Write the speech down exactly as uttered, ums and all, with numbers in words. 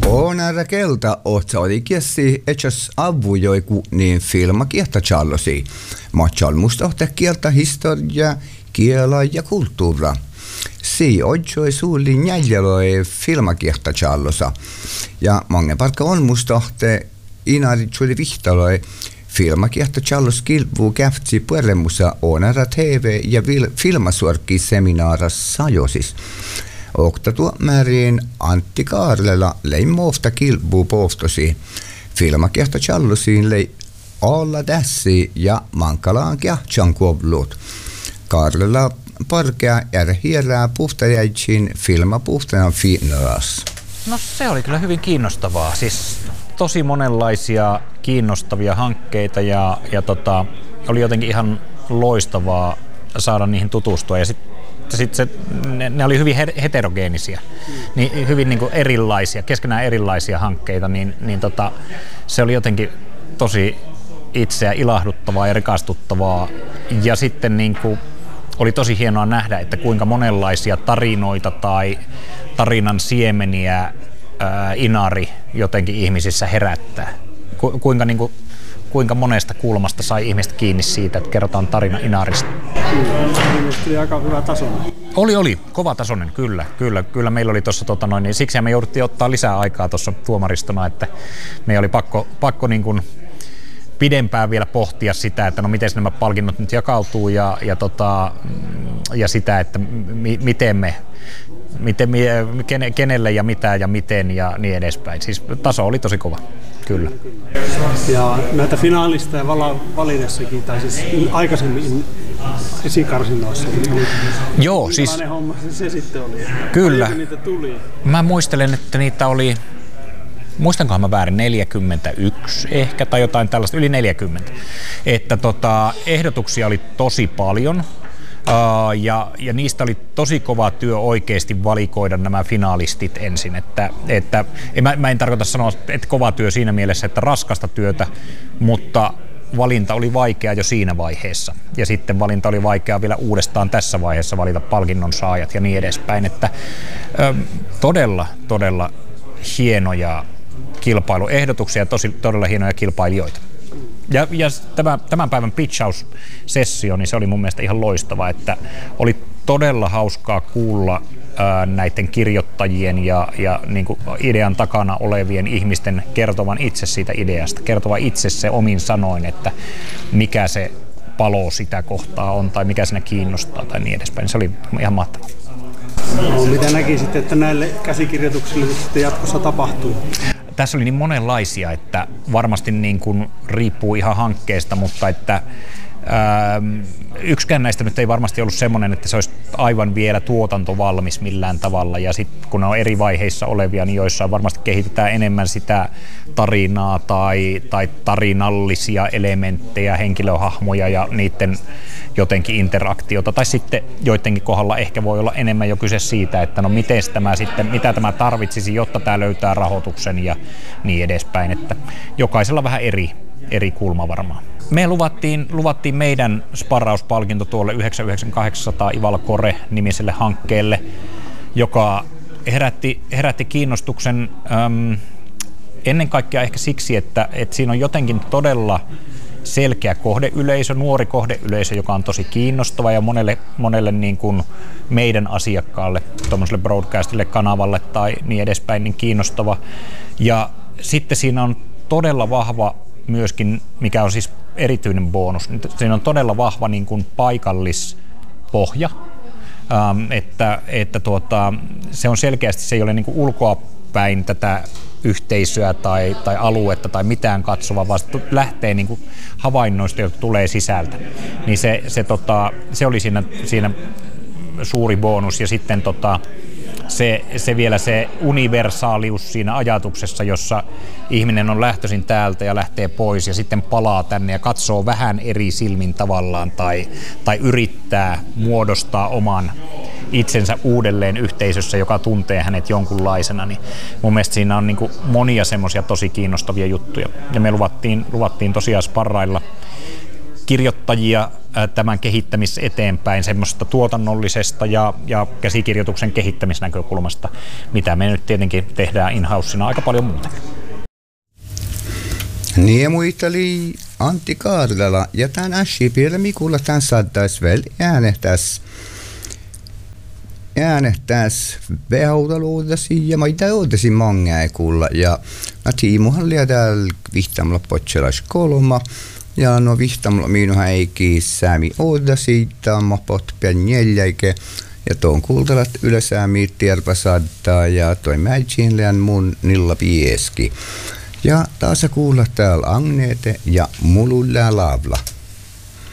Onara kelta otsa olikiesi etsäs avujoiku niin filma kiehtä challosi. Ma chalmusta kieltä historia, kiela ja kulttuura. Si otsoi suuli njäljeloi filma kiehtä challosa. Ja mange parka on mustahte inari tuli vihtaloi filma kiehtä challos kilpuu käftsi puolemussa Onara T V ja filmasuorki seminaaras sajosis. Okta tuo määrin Antti Kaarlela lei moofta kilpuu pohtosi. Filma kiehtä challusiin lei olla tässä ja mankalaan kiahtsan kuovlut. Kaarlela parkea är hierää puhtajäitsin filma puhtajan finnas. No se oli kyllä hyvin kiinnostavaa. Siis tosi monenlaisia kiinnostavia hankkeita ja, ja tota, oli jotenkin ihan loistavaa saada niihin tutustua. Ja sitten sit se, ne, ne oli hyvin heterogeenisia, niin hyvin niin kuin erilaisia, keskenään erilaisia hankkeita, niin, niin tota, se oli jotenkin tosi itseä ilahduttavaa ja rikastuttavaa. Ja sitten niin kuin oli tosi hienoa nähdä, että kuinka monenlaisia tarinoita tai tarinan siemeniä ää, Inari jotenkin ihmisissä herättää. Ku, kuinka, niin kuin, kuinka monesta kulmasta sai ihmiset kiinni siitä, että kerrotaan tarina Inarista. Oli aika hyvä tasoinen. Oli, oli. Kova tasoinen, kyllä. Kyllä, kyllä meillä oli tuossa, tota noin, niin siksi me jouduttiin ottaa lisää aikaa tuossa tuomaristona, että me oli pakko, pakko niin kuin pidempään vielä pohtia sitä, että no miten nämä palkinnot nyt jakautuu ja, ja, tota, ja sitä, että mi, miten me, miten, kenelle ja mitä ja miten ja niin edespäin. Siis taso oli tosi kova, kyllä. Ja näitä finaalisteja validessakin, tai siis aikaisemmin esikarsinnoissa. Joo, siis minkälainen homma se sitten oli? Kyllä. Niitä tuli? Mä muistelen, että niitä oli, muistankohan mä väärin, neljäkymmentäyksi ehkä tai jotain tällaista, yli neljäkymmentä. Että tota, ehdotuksia oli tosi paljon uh, ja, ja niistä oli tosi kova työ oikeasti valikoida nämä finaalistit ensin. Että, että, mä, mä en tarkoita sanoa, että kova työ siinä mielessä, että raskasta työtä, mutta valinta oli vaikea jo siinä vaiheessa. Ja sitten valinta oli vaikea vielä uudestaan tässä vaiheessa valita palkinnon saajat ja niin edespäin. Että uh, todella, todella hienoja kilpailuehdotuksia ja tosi, todella hienoja kilpailijoita. Ja, ja tämä, tämän päivän pitchaus-sessio, niin se oli mun mielestä ihan loistava, että oli todella hauskaa kuulla ää, näiden kirjoittajien ja, ja niin kuin idean takana olevien ihmisten kertovan itse siitä ideasta, kertova itse se omin sanoin, että mikä se palo sitä kohtaa on tai mikä siinä kiinnostaa tai niin edespäin. Se oli ihan mahtavaa. No, mitä näkisitte, että näille käsikirjoituksille sitten jatkossa tapahtuu? Tässä oli niin monenlaisia, että varmasti niin kuin riippuu ihan hankkeesta, mutta että ää, yksikään näistä nyt ei varmasti ollut semmoinen, että se olisi aivan vielä tuotantovalmis millään tavalla. Ja sitten kun ne on eri vaiheissa olevia, niin joissain varmasti kehitetään enemmän sitä tarinaa tai, tai tarinallisia elementtejä, henkilöhahmoja ja niiden jotenkin interaktiota. Tai sitten joidenkin kohdalla ehkä voi olla enemmän jo kyse siitä, että no miten tämä sitten, mitä tämä tarvitsisi, jotta tämä löytää rahoituksen ja niin edespäin. Että jokaisella vähän eri, eri kulma varmaan. Me luvattiin, luvattiin meidän sparrauspalkinto tuolle yhdeksänkymmentäyhdeksän Ivala Kore-nimiselle hankkeelle, joka herätti, herätti kiinnostuksen äm, ennen kaikkea ehkä siksi, että, että siinä on jotenkin todella selkeä kohdeyleisö, nuori kohdeyleisö, joka on tosi kiinnostava ja monelle, monelle niin kuin meidän asiakkaalle, tuommoiselle broadcastille, kanavalle tai niin edespäin, niin kiinnostava. Ja sitten siinä on todella vahva myöskin, mikä on siis erityinen bonus, siinä on todella vahva niin kuin paikallispohja, ähm, että, että tuota, se on selkeästi, se ei ole niin kuin ulkoapäin tätä yhteisöä tai, tai aluetta tai mitään katsova, vaan se lähtee niin kuin havainnoista, jotka tulee sisältä. Niin se, se, tota, se oli siinä, siinä suuri bonus ja sitten tota, se, se vielä se universaalius siinä ajatuksessa, jossa ihminen on lähtöisin täältä ja lähtee pois ja sitten palaa tänne ja katsoo vähän eri silmin tavallaan tai, tai yrittää muodostaa oman itsensä uudelleen yhteisössä, joka tuntee hänet jonkunlaisena, niin mun mielestä siinä on niin kuin monia semmoisia tosi kiinnostavia juttuja. Ja me luvattiin, luvattiin tosiaan sparrailla kirjoittajia tämän kehittämis eteenpäin semmoista tuotannollisesta ja, ja käsikirjoituksen kehittämisnäkökulmasta, mitä me nyt tietenkin tehdään in-housena aika paljon muuta. Niin muisteli Antti Kaarlala ja tämän Ashipielä Mikulla tämän saattaisi vielä äänehtäisi äänehtäisi vehautaluudasi ja maita ootasi mangaikulla ja mä tiimuhallia täällä vihtamalla potselas kolma ja no vihtamalla minuhan eikin säämi ootasi tamma potpia neljäike ja tuon kuultalat ylösäämi tierpa saattaa ja toi mäitsinleän mun nilla pieski. Ja taas kuulla täällä Agneete ja Mululla Lavla.